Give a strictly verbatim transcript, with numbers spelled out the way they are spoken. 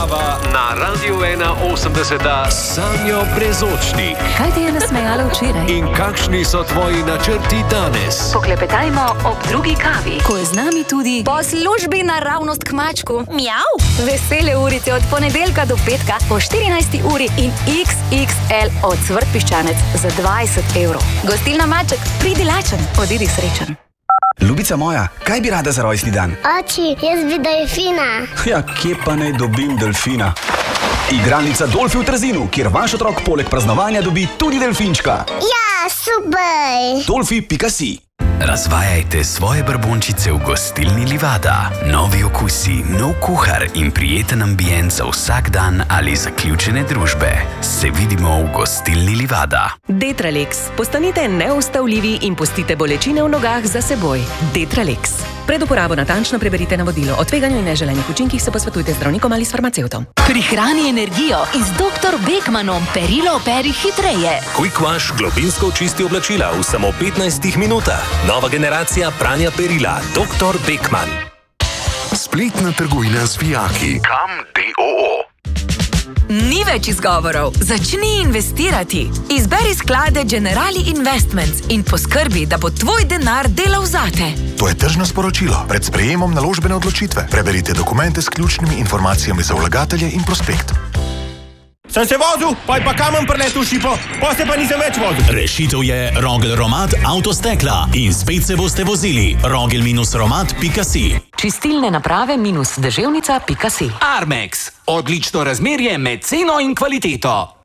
kava na Radiu ena osemdeset Sanjo Brezočnik. Kaj ti je nasmejalo včeraj? In kakšni so tvoji načrti danes? Poklepetajmo ob drugi kavi, ko je z nami tudi po službi naravnost k mačku. Mjav. Vesele urice od ponedeljka do petka po štirinajsti uri in iks iks el od Cvrtpiščanec za dvajset evrov. Gostilna Maček, pridi lačen, odidi srečen. Ljubica moja, kaj bi rada za rojstni dan? Oči, jaz bi delfina. Ja, kje pa naj dobim delfina? Igralnica Dolfi v Trzinu, kjer vaš otrok poleg praznovanja dobi tudi delfinčka. Ja, super. Dolfi pika si. Razvajajte svoje brbončice v gostilni Livada. Novi okusi, nov kuhar in prijeten ambient za vsak dan ali zaključene družbe. Se vidimo v gostilni Livada. Detralex. Postanite neustavljivi in pustite bolečine v nogah za seboj. Detralex. Pred uporabo natančno preberite navodilo. O tveganju in neželenih učinkih se posvetujte z zdravnikom ali s farmacevtom. Prihrani energijo in z doktor Beckmanom perilo peri hitreje. Quick Wash globinsko očisti oblačila v samo petnajstih minutah. Nova generacija pranja perila. doktor Beckman. Spletna trgovina z vijaki. Kam D O O. Ni več izgovorov. Začni investirati. Izberi sklade Generali Investments in poskrbi, da bo tvoj denar delal zate. To je tržno sporočilo. Pred sprejemom naložbene odločitve preberite dokumente s ključnimi informacijami za vlagatelje in prospekt. Sem se vozil, pa je pa kamen preletel v šipo, pa se pa nisem več vozil. Rešitev je Rogel Romat Avtostekla in spet se boste vozili. Rogel minus romat pika si. Čistilne naprave minus deževnica pika si. Armex. Odlično razmerje med ceno in kvaliteto.